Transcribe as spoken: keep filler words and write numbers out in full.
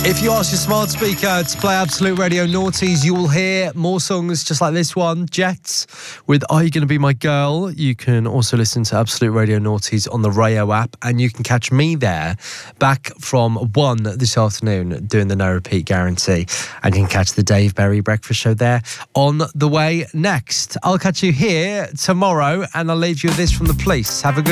If you ask your smart speaker to play Absolute Radio Naughties, you will hear more songs just like this one, Jets, with Are You Gonna Be My Girl? You can also listen to Absolute Radio Naughties on the Rayo app, and you can catch me there back from one this afternoon doing the no repeat guarantee. And you can catch the Dave Berry Breakfast Show there on the way next. I'll catch you here tomorrow, and I'll leave you with this from the Police. Have a good